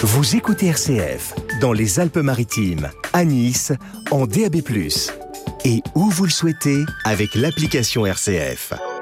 Vous écoutez RCF dans les Alpes-Maritimes, à Nice, en DAB+. Et où vous le souhaitez avec l'application RCF.